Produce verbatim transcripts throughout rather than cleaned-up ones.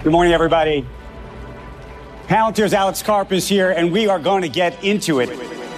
Good morning, everybody. Palantir's Alex Karp is here, and we are going to get into it.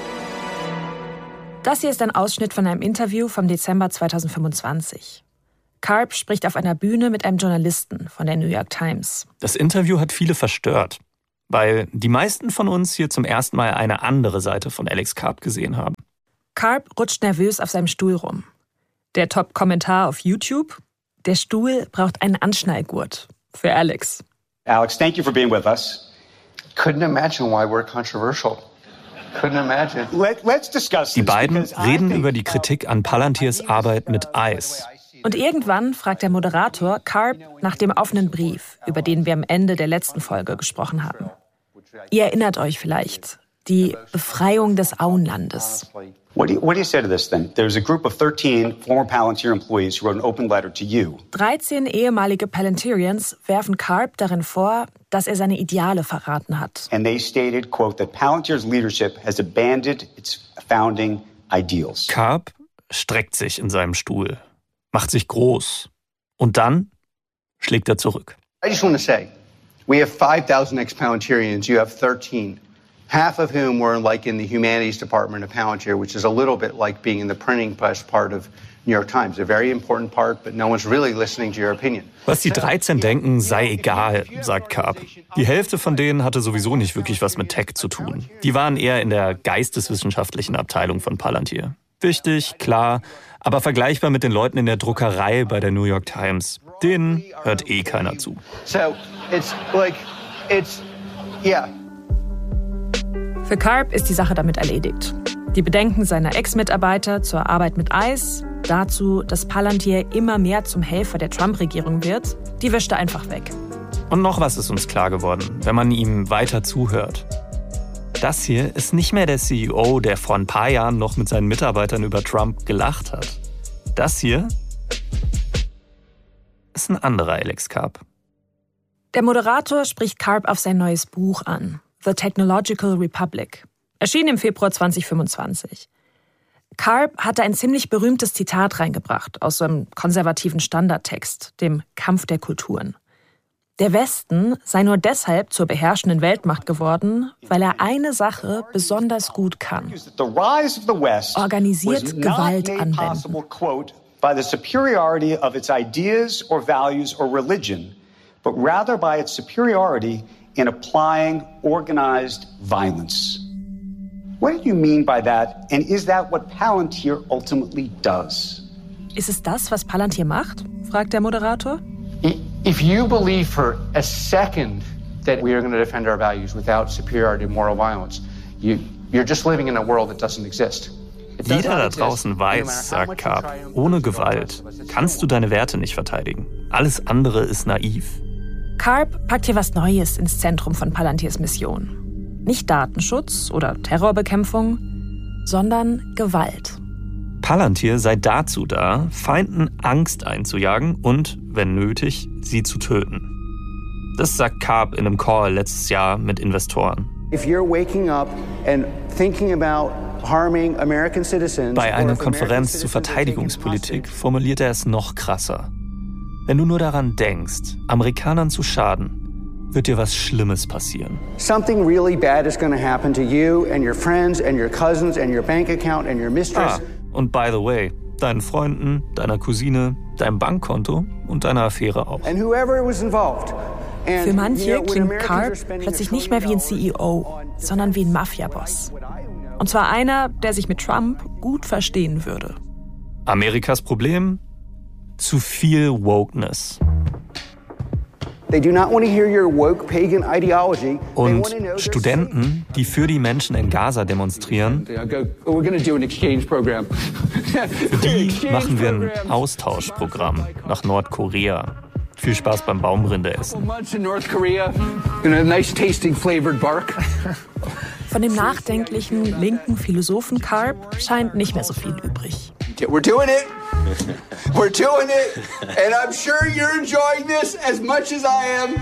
Das hier ist ein Ausschnitt von einem Interview vom Dezember zweitausendfünfundzwanzig. Karp spricht auf einer Bühne mit einem Journalisten von der New York Times. Das Interview hat viele verstört, weil die meisten von uns hier zum ersten Mal eine andere Seite von Alex Karp gesehen haben. Karp rutscht nervös auf seinem Stuhl rum. Der Top-Kommentar auf YouTube: Der Stuhl braucht einen Anschnallgurt. Für Alex. Alex, thank you for being with us. Couldn't imagine why we're controversial. Couldn't imagine. Let, let's discuss Die this, beiden because I reden think- über die Kritik an Palantirs Arbeit mit ICE. Und irgendwann fragt der Moderator Karp nach dem offenen Brief, über den wir am Ende der letzten Folge gesprochen haben. Ihr erinnert euch vielleicht, die Befreiung des Auenlandes. What do you, what do you say to this then? There's a group of thirteen former Palantir employees who wrote an open letter to you. dreizehn ehemalige Palantirians werfen Karp darin vor, dass er seine Ideale verraten hat. And they stated, quote, that Palantir's leadership has abandoned its founding ideals. Karp streckt sich in seinem Stuhl, macht sich groß und dann schlägt er zurück. I just want to say, we have five thousand ex-Palantirians, you have thirteen. Half of whom were like in the humanities department of Palantir, which is a little bit like being in the printing press part of New York Times. A very important part, but no one's really listening to your opinion. Was die dreizehn denken, sei egal, sagt Karp. Die Hälfte von denen hatte sowieso nicht wirklich was mit Tech zu tun. Die waren eher in der geisteswissenschaftlichen Abteilung von Palantir. Wichtig, klar, aber vergleichbar mit den Leuten in der Druckerei bei der New York Times. Denen hört eh keiner zu. So it's like, it's, yeah. Für Karp ist die Sache damit erledigt. Die Bedenken seiner Ex-Mitarbeiter zur Arbeit mit ICE, dazu, dass Palantir immer mehr zum Helfer der Trump-Regierung wird, die wischt er einfach weg. Und noch was ist uns klar geworden, wenn man ihm weiter zuhört. Das hier ist nicht mehr der C E O, der vor ein paar Jahren noch mit seinen Mitarbeitern über Trump gelacht hat. Das hier ist ein anderer Alex Karp. Der Moderator spricht Karp auf sein neues Buch an, The Technological Republic, erschien im Februar zweitausendfünfundzwanzig. Karp hatte ein ziemlich berühmtes Zitat reingebracht aus so einem konservativen Standardtext, dem Kampf der Kulturen. Der Westen sei nur deshalb zur beherrschenden Weltmacht geworden, weil er eine Sache besonders gut kann: The rise of the West organisiert was not Gewalt made anwenden. possible, quote, by the superiority of its ideas or values or religion, but rather by its superiority in applying organized violence. What do you mean by that, and is that what Palantir ultimately does? Ist es das, was Palantir macht? Fragt der Moderator. If you believe for a second that we are going to defend our values without superiority and moral violence, you, you're just living in a world that doesn't exist. It does Jeder not da exist, draußen no matter weiß, how sagt much you Karp, try and- ohne Gewalt kannst du deine Werte nicht verteidigen. Alles andere ist naiv. Karp packt hier was Neues ins Zentrum von Palantirs Mission. Nicht Datenschutz oder Terrorbekämpfung, sondern Gewalt. Palantir sei dazu da, Feinden Angst einzujagen und, wenn nötig, sie zu töten. Das sagt Karp in einem Call letztes Jahr mit Investoren. If you're waking up and thinking about harming American citizens, Bei or einer if American Konferenz zur citizens are taken Verteidigungspolitik hostage, formuliert er es noch krasser. Wenn du nur daran denkst, Amerikanern zu schaden, wird dir was Schlimmes passieren. something really bad is going to happen to you and your friends and your cousins and your bank account and your mistress. Ah, und by the way, deinen Freunden, deiner Cousine, deinem Bankkonto und deiner Affäre auch. And whoever was involved. And, Für manche you know, when klingt Americans Karp are spending plötzlich a nicht mehr wie ein C E O, trillion dollars sondern wie ein Mafia-Boss. Und zwar einer, der sich mit Trump gut verstehen würde. Amerikas Problem? Zu viel Wokeness. They do not want to hear your woke pagan ideology. They Und want to know there's Studenten, die für die Menschen in Gaza demonstrieren, We're going to do an exchange program. für die machen wir ein Austauschprogramm nach Nordkorea. Viel Spaß beim Baumrinde essen. Months in North Korea, in a nice tasting flavored bark. Von dem nachdenklichen linken Philosophen Karp scheint nicht mehr so viel übrig. We're doing it. We're doing it. And I'm sure you're enjoying this as much as I am.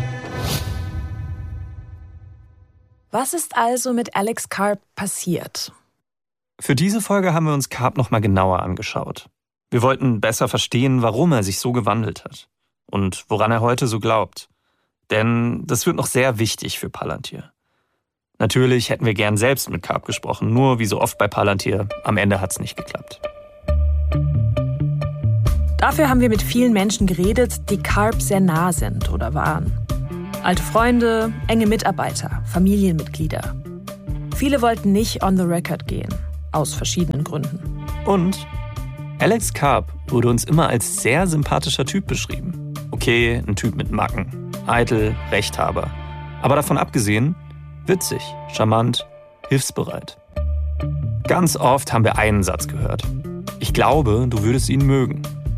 Was ist also mit Alex Karp passiert? Für diese Folge haben wir uns Karp noch mal genauer angeschaut. Wir wollten besser verstehen, warum er sich so gewandelt hat und woran er heute so glaubt. Denn das wird noch sehr wichtig für Palantir. Natürlich hätten wir gern selbst mit Karp gesprochen, nur wie so oft bei Palantir, am Ende hat's nicht geklappt. Dafür haben wir mit vielen Menschen geredet, die Karp sehr nah sind oder waren. Alte Freunde, enge Mitarbeiter, Familienmitglieder. Viele wollten nicht on the record gehen, aus verschiedenen Gründen. Und Alex Karp wurde uns immer als sehr sympathischer Typ beschrieben. Okay, ein Typ mit Macken, eitel, Rechthaber. Aber davon abgesehen, witzig, charmant, hilfsbereit. Ganz oft haben wir einen Satz gehört. Ich glaube, du würdest ihn mögen.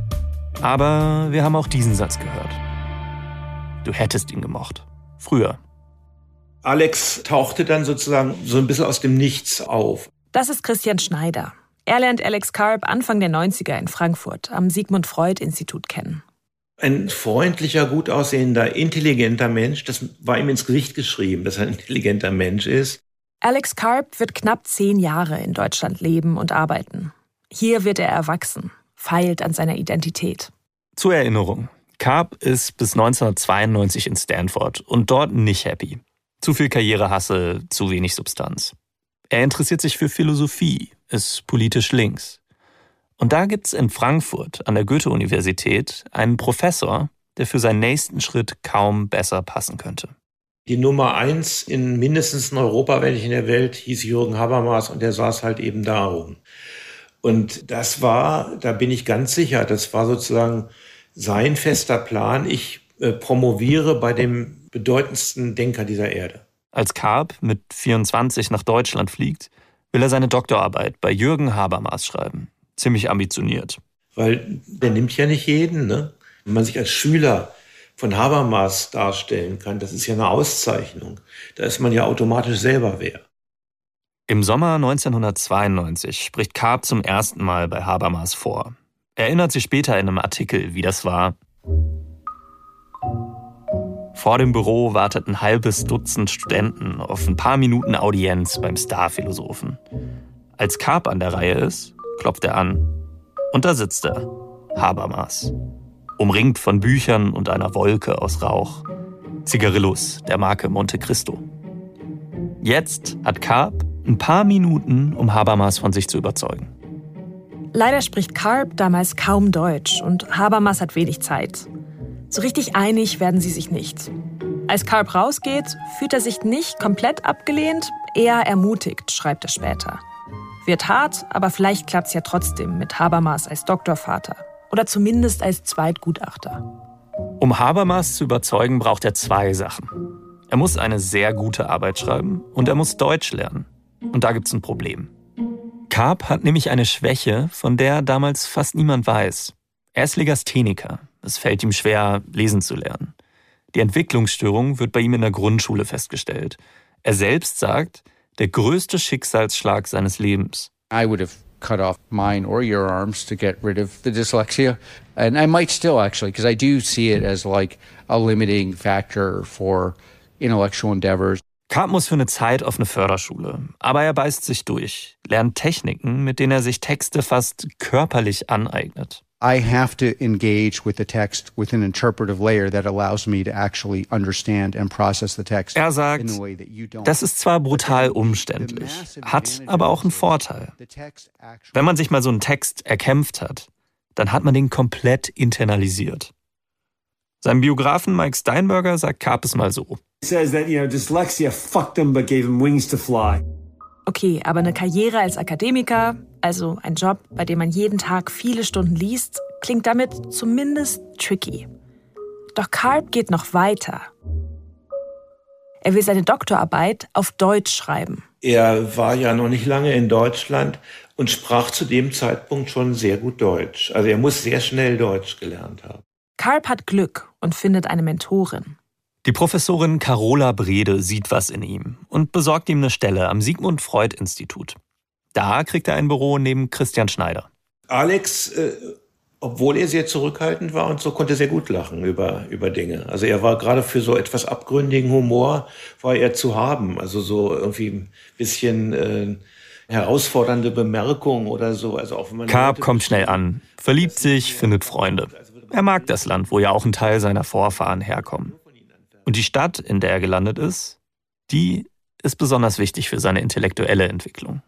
Aber wir haben auch diesen Satz gehört. Du hättest ihn gemocht. Früher. Alex tauchte dann sozusagen so ein bisschen aus dem Nichts auf. Das ist Christian Schneider. Er lernt Alex Karp Anfang der neunziger in Frankfurt am Sigmund Freud Institut kennen. Ein freundlicher, gut aussehender, intelligenter Mensch, das war ihm ins Gesicht geschrieben, dass er ein intelligenter Mensch ist. Alex Karp wird knapp zehn Jahre in Deutschland leben und arbeiten. Hier wird er erwachsen, feilt an seiner Identität. Zur Erinnerung, Karp ist bis neunzehnhundertzweiundneunzig in Stanford und dort nicht happy. Zu viel Karrierehassel, zu wenig Substanz. Er interessiert sich für Philosophie, ist politisch links. Und da gibt's in Frankfurt an der Goethe-Universität einen Professor, der für seinen nächsten Schritt kaum besser passen könnte. Die Nummer eins in mindestens in Europa, wenn nicht in der Welt, hieß Jürgen Habermas und der saß halt eben da rum. Und das war, da bin ich ganz sicher, das war sozusagen sein fester Plan. Ich äh, promoviere bei dem bedeutendsten Denker dieser Erde. Als Karp mit vierundzwanzig nach Deutschland fliegt, will er seine Doktorarbeit bei Jürgen Habermas schreiben. Ziemlich ambitioniert. Weil der nimmt ja nicht jeden, ne? Wenn man sich als Schüler von Habermas darstellen kann, das ist ja eine Auszeichnung. Da ist man ja automatisch selber wer. Im Sommer neunzehnhundertzweiundneunzig spricht Karp zum ersten Mal bei Habermas vor. Er erinnert sich später in einem Artikel, wie das war. Vor dem Büro wartet ein halbes Dutzend Studenten auf ein paar Minuten Audienz beim Starphilosophen. Als Karp an der Reihe ist, klopft er an. Und da sitzt er, Habermas. Umringt von Büchern und einer Wolke aus Rauch. Zigarillos der Marke Monte Cristo. Jetzt hat Karp ein paar Minuten, um Habermas von sich zu überzeugen. Leider spricht Karp damals kaum Deutsch und Habermas hat wenig Zeit. So richtig einig werden sie sich nicht. Als Karp rausgeht, fühlt er sich nicht komplett abgelehnt, eher ermutigt, schreibt er später. Wird hart, aber vielleicht klappt's ja trotzdem mit Habermas als Doktorvater oder zumindest als Zweitgutachter. Um Habermas zu überzeugen, braucht er zwei Sachen. Er muss eine sehr gute Arbeit schreiben und er muss Deutsch lernen. Und da gibt's ein Problem. Karp hat nämlich eine Schwäche, von der damals fast niemand weiß. Er ist Legastheniker. Es fällt ihm schwer, lesen zu lernen. Die Entwicklungsstörung wird bei ihm in der Grundschule festgestellt. Er selbst sagt, der größte Schicksalsschlag seines Lebens. I would have cut off mine or your arms to get rid of the dyslexia. And I might still actually, because I do see it as like a limiting factor for intellectual endeavors. Karp muss für eine Zeit auf eine Förderschule. Aber er beißt sich durch, lernt Techniken, mit denen er sich Texte fast körperlich aneignet. I have to engage with the text with an interpretive layer that allows me to actually understand and process the text. Er sagt, das ist zwar brutal umständlich, hat aber auch einen Vorteil. Wenn man sich mal so einen Text erkämpft hat, dann hat man den komplett internalisiert. Sein Biografen Mike Steinberger sagt Karp es mal so. Okay, aber eine Karriere als Akademiker, also ein Job, bei dem man jeden Tag viele Stunden liest, klingt damit zumindest tricky. Doch Karp geht noch weiter. Er will seine Doktorarbeit auf Deutsch schreiben. Er war ja noch nicht lange in Deutschland und sprach zu dem Zeitpunkt schon sehr gut Deutsch. Also er muss sehr schnell Deutsch gelernt haben. Karp hat Glück und findet eine Mentorin. Die Professorin Carola Brede sieht was in ihm und besorgt ihm eine Stelle am Sigmund Freud Institut. Da kriegt er ein Büro neben Christian Schneider. Alex, äh, obwohl er sehr zurückhaltend war und so, konnte sehr gut lachen über, über Dinge. Also er war gerade für so etwas abgründigen Humor, war er zu haben. Also so irgendwie ein bisschen äh, herausfordernde Bemerkungen oder so. Also auch wenn man Karp kommt schnell an, verliebt sich, findet Freunde. Er mag das Land, wo ja auch ein Teil seiner Vorfahren herkommen. Und die Stadt, in der er gelandet ist, die ist besonders wichtig für seine intellektuelle Entwicklung.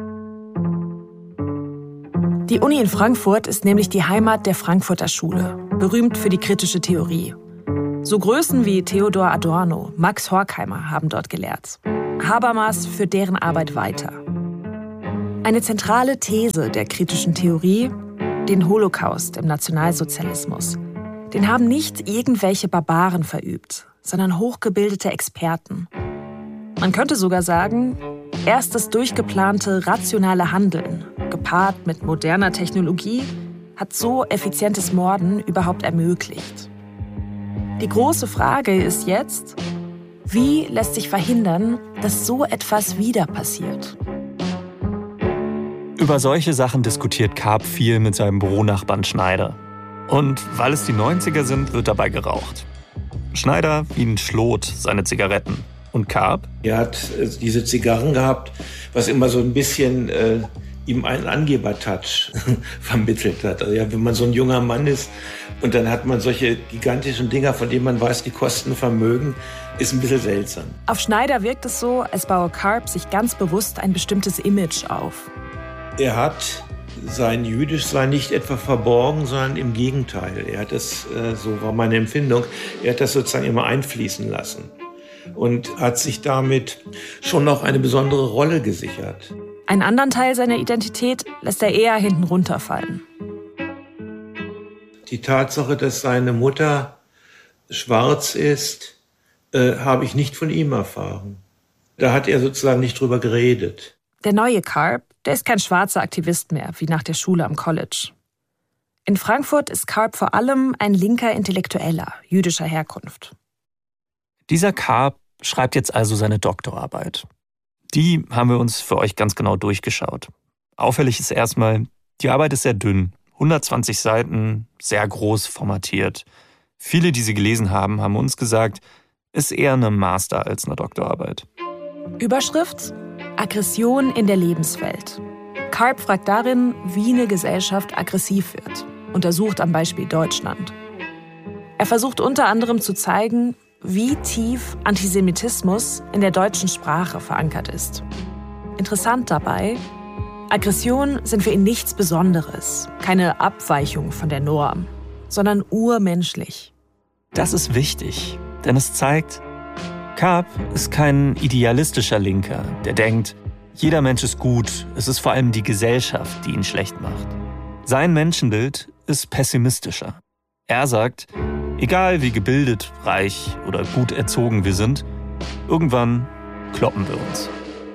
Die Uni in Frankfurt ist nämlich die Heimat der Frankfurter Schule, berühmt für die kritische Theorie. So Größen wie Theodor Adorno, Max Horkheimer haben dort gelehrt. Habermas führt deren Arbeit weiter. Eine zentrale These der kritischen Theorie, den Holocaust im Nationalsozialismus, den haben nicht irgendwelche Barbaren verübt, sondern hochgebildete Experten. Man könnte sogar sagen, erst das durchgeplante, rationale Handeln, gepaart mit moderner Technologie, hat so effizientes Morden überhaupt ermöglicht. Die große Frage ist jetzt, wie lässt sich verhindern, dass so etwas wieder passiert? Über solche Sachen diskutiert Karp viel mit seinem Büronachbarn Schneider. Und weil es die neunziger sind, wird dabei geraucht. Schneider wie ein Schlot seine Zigaretten. Und Karp? Er hat äh, diese Zigarren gehabt, was immer so ein bisschen äh, ihm einen Angeber-Touch vermittelt hat. Also ja, wenn man so ein junger Mann ist und dann hat man solche gigantischen Dinger, von denen man weiß, die kosten Vermögen, ist ein bisschen seltsam. Auf Schneider wirkt es so, als baue Karp sich ganz bewusst ein bestimmtes Image auf. Er hat sein Jüdischsein nicht etwa verborgen, sondern im Gegenteil. Er hat das, äh, so war meine Empfindung, er hat das sozusagen immer einfließen lassen. Und hat sich damit schon noch eine besondere Rolle gesichert. Einen anderen Teil seiner Identität lässt er eher hinten runterfallen. Die Tatsache, dass seine Mutter schwarz ist, äh, habe ich nicht von ihm erfahren. Da hat er sozusagen nicht drüber geredet. Der neue Karp, der ist kein schwarzer Aktivist mehr, wie nach der Schule am College. In Frankfurt ist Karp vor allem ein linker Intellektueller jüdischer Herkunft. Dieser Karp schreibt jetzt also seine Doktorarbeit. Die haben wir uns für euch ganz genau durchgeschaut. Auffällig ist erstmal, die Arbeit ist sehr dünn, hundertzwanzig Seiten, sehr groß formatiert. Viele, die sie gelesen haben, haben uns gesagt, ist eher eine Master- als eine Doktorarbeit. Überschrift: Aggression in der Lebenswelt. Karp fragt darin, wie eine Gesellschaft aggressiv wird, untersucht am Beispiel Deutschland. Er versucht unter anderem zu zeigen, wie tief Antisemitismus in der deutschen Sprache verankert ist. Interessant dabei, Aggressionen sind für ihn nichts Besonderes, keine Abweichung von der Norm, sondern urmenschlich. Das ist wichtig, denn es zeigt, Karp ist kein idealistischer Linker, der denkt, jeder Mensch ist gut, es ist vor allem die Gesellschaft, die ihn schlecht macht. Sein Menschenbild ist pessimistischer. Er sagt, egal wie gebildet, reich oder gut erzogen wir sind, irgendwann kloppen wir uns.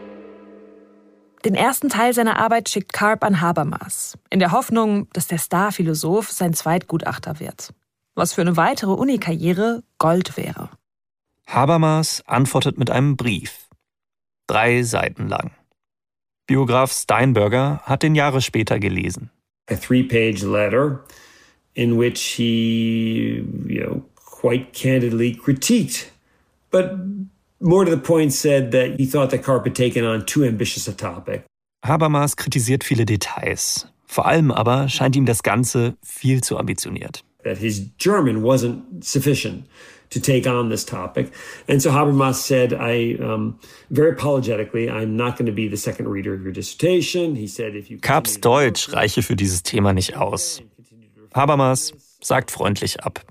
Den ersten Teil seiner Arbeit schickt Karp an Habermas, in der Hoffnung, dass der Starphilosoph sein Zweitgutachter wird. Was für eine weitere Uni-Karriere Gold wäre. Habermas antwortet mit einem Brief. Drei Seiten lang. Biograf Steinberger hat den Jahre später gelesen. A three-page letter in which he, you know, quite candidly critiqued, but more to the point said that he thought that Karp had taken on too ambitious a topic. Habermas kritisiert viele Details. Vor allem aber scheint ihm das Ganze viel zu ambitioniert. That his German wasn't sufficient to take on this topic. And so Habermas said, I, um, very apologetically, I'm not going to be the second reader of your dissertation. He said, if you... Karps Deutsch reiche für dieses Thema nicht aus. Habermas sagt freundlich ab.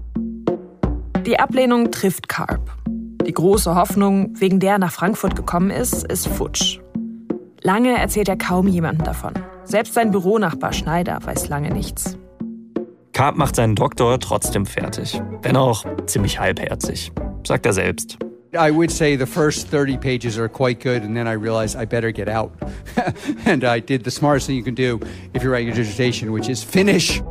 Die Ablehnung trifft Karp. Die große Hoffnung, wegen der er nach Frankfurt gekommen ist, ist futsch. Lange erzählt er kaum jemandem davon. Selbst sein Büronachbar Schneider weiß lange nichts. Karp macht seinen Doktor trotzdem fertig, wenn auch ziemlich halbherzig, sagt er selbst. I would say the first thirty pages are quite good, and then I realized I better get out. And I did the smartest thing you can do if you're writing a dissertation, which is finish.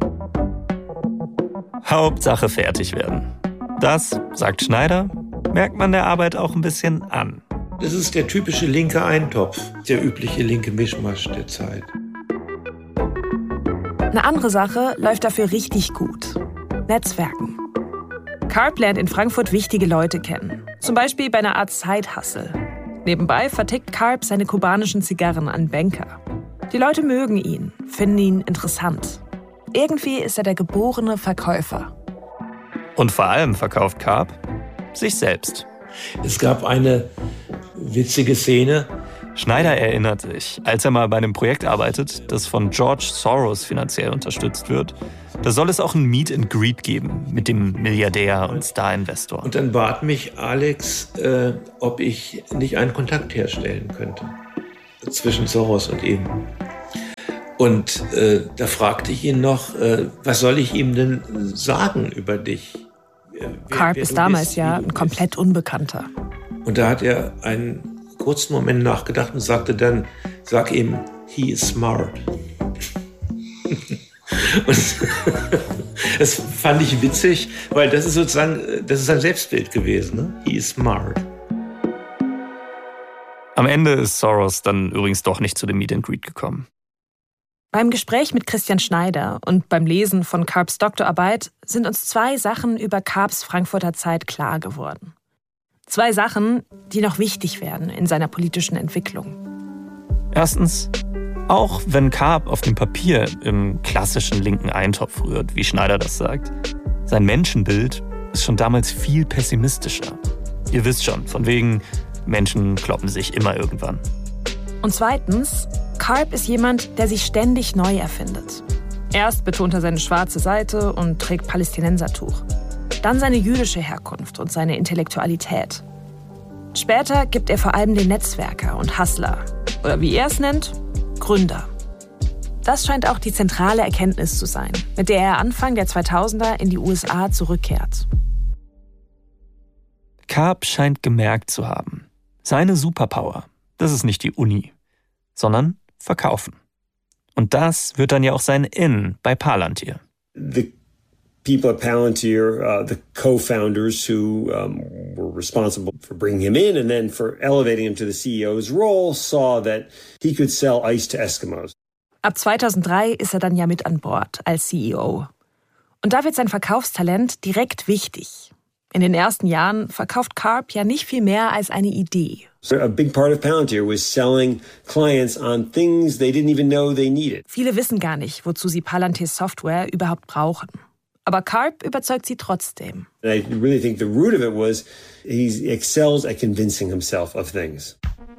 Hauptsache fertig werden. Das, sagt Schneider, merkt man der Arbeit auch ein bisschen an. Das ist der typische linke Eintopf, der übliche linke Mischmasch der Zeit. Eine andere Sache läuft dafür richtig gut. Netzwerken. Karp lernt in Frankfurt wichtige Leute kennen. Zum Beispiel bei einer Art Side-Hustle. Nebenbei vertickt Karp seine kubanischen Zigarren an Banker. Die Leute mögen ihn, finden ihn interessant. Irgendwie ist er der geborene Verkäufer. Und vor allem verkauft Karp sich selbst. Es gab eine witzige Szene. Schneider erinnert sich, als er mal bei einem Projekt arbeitet, das von George Soros finanziell unterstützt wird, da soll es auch ein Meet and Greet geben mit dem Milliardär und Star-Investor. Und dann bat mich Alex, äh, ob ich nicht einen Kontakt herstellen könnte zwischen Soros und ihm. Und äh, da fragte ich ihn noch, äh, was soll ich ihm denn sagen über dich? Wer, Karp wer ist damals bist, ja ein komplett Unbekannter. Und da hat er einen kurzen Moment nachgedacht und sagte dann, sag ihm, he is smart. Und das fand ich witzig, weil das ist sozusagen, das ist sein Selbstbild gewesen. Ne? He is smart. Am Ende ist Soros dann übrigens doch nicht zu dem Meet and Greet gekommen. Beim Gespräch mit Christian Schneider und beim Lesen von Karps Doktorarbeit sind uns zwei Sachen über Karps Frankfurter Zeit klar geworden. Zwei Sachen, die noch wichtig werden in seiner politischen Entwicklung. Erstens, auch wenn Karp auf dem Papier im klassischen linken Eintopf rührt, wie Schneider das sagt, sein Menschenbild ist schon damals viel pessimistischer. Ihr wisst schon, von wegen Menschen kloppen sich immer irgendwann. Und zweitens, Karp ist jemand, der sich ständig neu erfindet. Erst betont er seine schwarze Seite und trägt Palästinensertuch. Dann seine jüdische Herkunft und seine Intellektualität. Später gibt er vor allem den Netzwerker und Hustler, oder wie er es nennt, Gründer. Das scheint auch die zentrale Erkenntnis zu sein, mit der er Anfang der zweitausender in die U S A zurückkehrt. Karp scheint gemerkt zu haben, seine Superpower, das ist nicht die Uni, sondern verkaufen. Und das wird dann ja auch sein In bei Palantir. The people at Palantir, uh, the co-founders who um, were responsible for bringing him in and then for elevating him to the C E O's role, saw that he could sell ice to Eskimos. Ab zweitausenddrei ist er dann ja mit an Bord als C E O. Und da wird sein Verkaufstalent direkt wichtig. In den ersten Jahren verkauft Karp ja nicht viel mehr als eine Idee. So a big part of Palantir was selling clients on things they didn't even know they needed. Viele wissen gar nicht, wozu sie Palantirs Software überhaupt brauchen. Aber Karp überzeugt sie trotzdem. And I really think the root of it was he excels at convincing himself of things.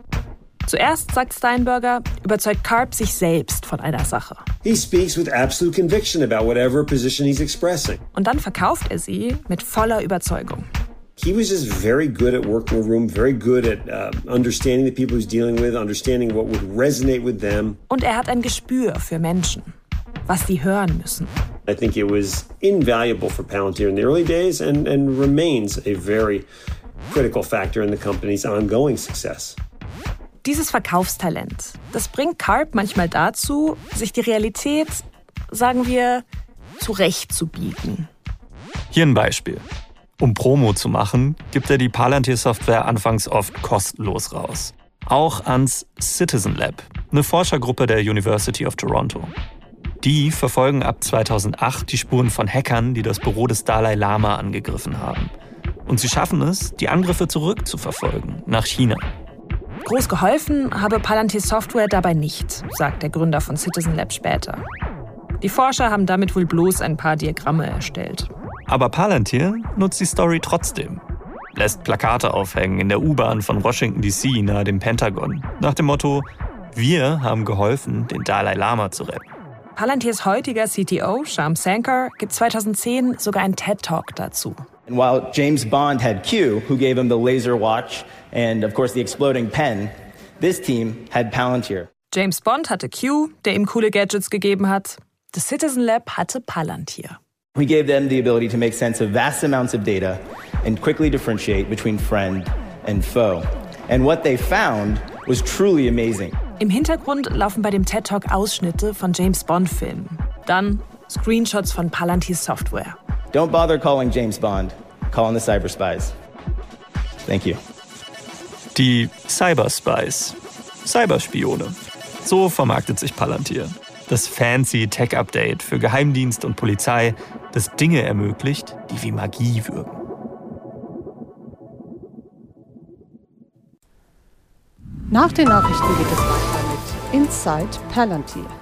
Zuerst, sagt Steinberger, überzeugt Karp sich selbst von einer Sache. He speaks with absolute conviction about whatever position he's expressing. Und dann verkauft er sie mit voller Überzeugung. He was just very good at working the room, very good at uh, understanding the people he's dealing with, understanding what would resonate with them. Und er hat ein Gespür für Menschen, was sie hören müssen. I think it was invaluable for Palantir in the early days and, and remains a very critical factor in the company's ongoing success. Dieses Verkaufstalent, das bringt Karp manchmal dazu, sich die Realität, sagen wir, zurechtzubiegen. Hier ein Beispiel. Um Promo zu machen, gibt er die Palantir-Software anfangs oft kostenlos raus. Auch ans Citizen Lab, eine Forschergruppe der University of Toronto. Die verfolgen ab zweitausendacht die Spuren von Hackern, die das Büro des Dalai Lama angegriffen haben. Und sie schaffen es, die Angriffe zurückzuverfolgen, nach China. Groß geholfen habe Palantir Software dabei nicht, sagt der Gründer von Citizen Lab später. Die Forscher haben damit wohl bloß ein paar Diagramme erstellt. Aber Palantir nutzt die Story trotzdem. Lässt Plakate aufhängen in der U-Bahn von Washington D C nahe dem Pentagon. Nach dem Motto, wir haben geholfen, den Dalai Lama zu retten. Palantirs heutiger C T O, Shyam Sankar, gibt zweitausendzehn sogar einen TED-Talk dazu. And while James Bond had Q, who gave him the laser watch and, of course, the exploding pen, this team had Palantir. James Bond hatte Q, der ihm coole Gadgets gegeben hat. The Citizen Lab hatte Palantir. We gave them the ability to make sense of vast amounts of data and quickly differentiate between friend and foe. And what they found was truly amazing. Im Hintergrund laufen bei dem TED-Talk Ausschnitte von James-Bond-Filmen. Dann Screenshots von Palantir's Software. Don't bother calling James Bond. Call on the Cyberspies. Thank you. Die Cyberspies. Cyberspione. So vermarktet sich Palantir. Das fancy Tech-Update für Geheimdienst und Polizei, das Dinge ermöglicht, die wie Magie wirken. Nach den Nachrichten geht es weiter mit Inside Palantir.